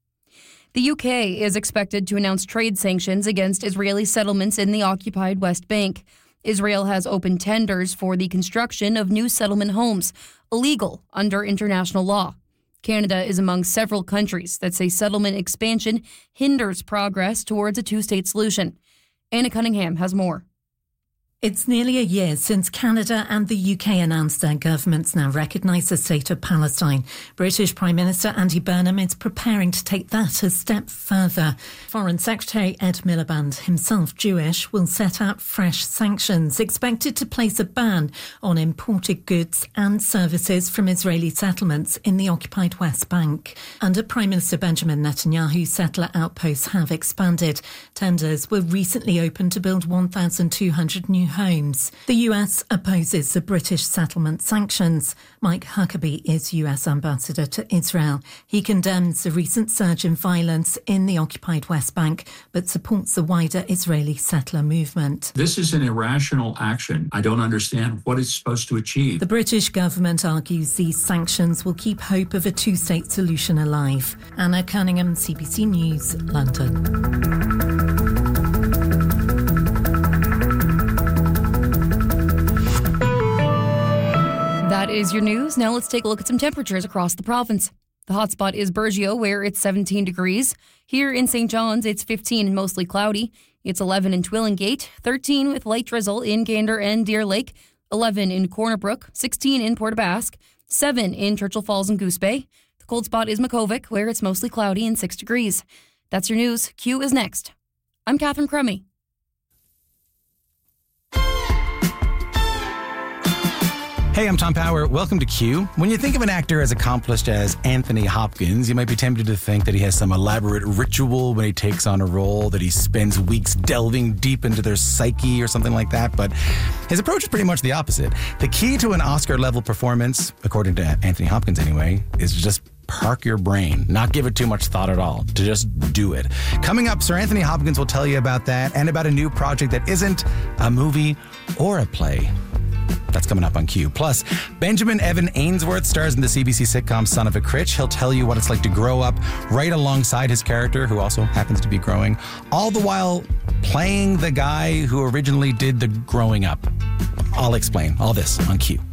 The UK is expected to announce trade sanctions against Israeli settlements in the occupied West Bank. Israel has opened tenders for the construction of new settlement homes, illegal under international law. Canada is among several countries that say settlement expansion hinders progress towards a two-state solution. Anna Cunningham has more. It's nearly a year since Canada and the UK announced their governments now recognise the state of Palestine. British Prime Minister Andy Burnham is preparing to take that a step further. Foreign Secretary Ed Miliband, himself Jewish, will set out fresh sanctions expected to place a ban on imported goods and services from Israeli settlements in the occupied West Bank. Under Prime Minister Benjamin Netanyahu, settler outposts have expanded. Tenders were recently opened to build 1,200 new homes. The US opposes the British settlement sanctions. Mike Huckabee is US ambassador to Israel. He condemns the recent surge in violence in the occupied West Bank, but supports the wider Israeli settler movement. This is an irrational action. I don't understand what it's supposed to achieve. The British government argues these sanctions will keep hope of a two-state solution alive. Anna Cunningham, CBC News, London. That is your news. Now let's take a look at some temperatures across the province. The hotspot is Burgeo, where it's 17 degrees. Here in St. John's, it's 15 and mostly cloudy. It's 11 in Twillingate, 13 with light drizzle in Gander and Deer Lake, 11 in Corner Brook, 16 in Port aux Basques, 7 in Churchill Falls and Goose Bay. The cold spot is Makovic, where it's mostly cloudy and 6 degrees. That's your news. Q is next. I'm Catherine Crummy. Hey, I'm Tom Power. Welcome to Q. When you think of an actor as accomplished as Anthony Hopkins, you might be tempted to think that he has some elaborate ritual when he takes on a role, that he spends weeks delving deep into their psyche or something like that. But his approach is pretty much the opposite. The key to an Oscar-level performance, according to Anthony Hopkins anyway, is just park your brain, not give it too much thought at all, to just do it. Coming up, Sir Anthony Hopkins will tell you about that and about a new project that isn't a movie or a play. That's coming up on Q. Plus, Benjamin Evan Ainsworth stars in the CBC sitcom Son of a Critch. He'll tell you what it's like to grow up right alongside his character, who also happens to be growing, all the while playing the guy who originally did the growing up. I'll explain all this on Q.